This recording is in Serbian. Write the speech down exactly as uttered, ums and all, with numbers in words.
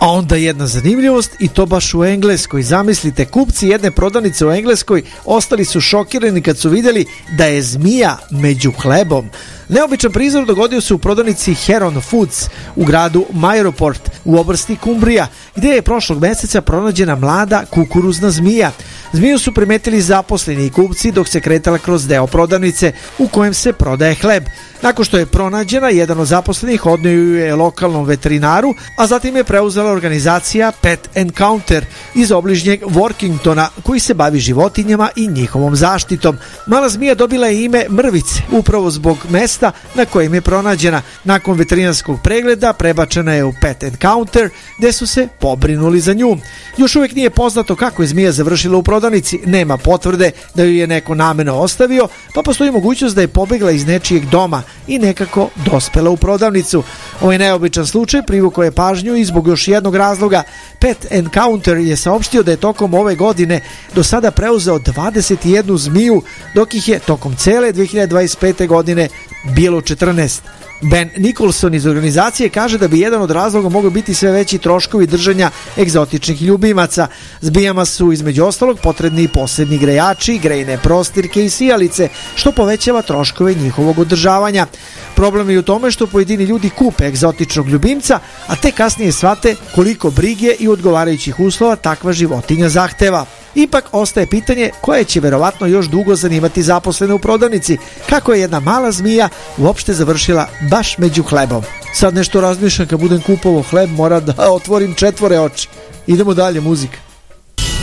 A onda jedna zanimljivost, i to baš u Engleskoj. Zamislite, kupci jedne prodavnice u Engleskoj ostali su šokirani kad su vidjeli da je zmija među hlebom. Neobičan prizor dogodio se u prodavnici Heron Foods u gradu Mayroport u oblasti Kumbrija, gdje je prošlog mjeseca pronađena mlada kukuruzna zmija. Zmiju su primetili zaposleni i kupci dok se kretala kroz deo prodavnice u kojem se prodaje hleb. Nakon što je pronađena, jedan od zaposlenih odnio ju je lokalnom veterinaru, a zatim je preuzela organizacija Pet Encounter iz obližnjeg Workingtona, koji se bavi životinjama i njihovom zaštitom. Mala zmija dobila je ime Mrvice, upravo zbog mesta na kojem je pronađena. Nakon veterinarskog pregleda prebačena je u Pet Encounter, gdje su se pobrinuli za nju. Još uvijek nije poznato kako je zmija završila u prodavnici, nema potvrde da ju je neko namerno ostavio, pa postoji mogućnost da je pobjegla iz nečijeg doma i nekako dospela u prodavnicu. Ovaj neobičan slučaj privukao je pažnju i zbog još jednog razloga. Pet Encounter je saopštio da je tokom ove godine do sada preuzeo dvadeset jednu zmiju, dok ih je tokom cele dvije hiljade dvadeset pete godine bilo četrnaest. Ben Nicholson iz organizacije kaže da bi jedan od razloga mogao biti sve veći troškovi držanja egzotičnih ljubimaca. Zmijama su između ostalog potrebni i posebni grejači, grejne prostirke i sijalice, što povećava troškove njihovog održavanja. Problem je u tome što pojedini ljudi kupe egzotičnog ljubimca, a te kasnije shvate koliko brige i odgovarajućih uslova takva životinja zahteva. Ipak ostaje pitanje koje će verovatno još dugo zanimati zaposlene u prodavnici, kako je jedna mala zmija uopšte završila baš među hlebom. Sad nešto razmišljam, kad budem kupovao hleb mora da otvorim četvore oči. Idemo dalje, muzika.